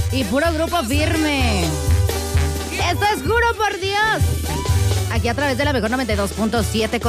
y puro grupo firme. Esto es Juro por Dios. Aquí a través de la mejor 92.7.